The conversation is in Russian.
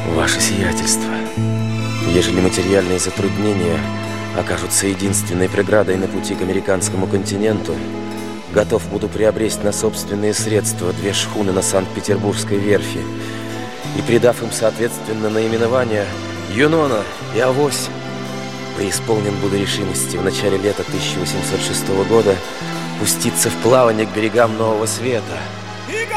Ваше сиятельство, ежели материальные затруднения окажутся единственной преградой на пути к американскому континенту, готов буду приобрести на собственные средства 2 шхуны на Санкт-Петербургской верфи и, придав им соответственно наименования Юнона и Авось, преисполнен буду решимости в начале лета 1806 года пуститься в плавание к берегам Нового Света.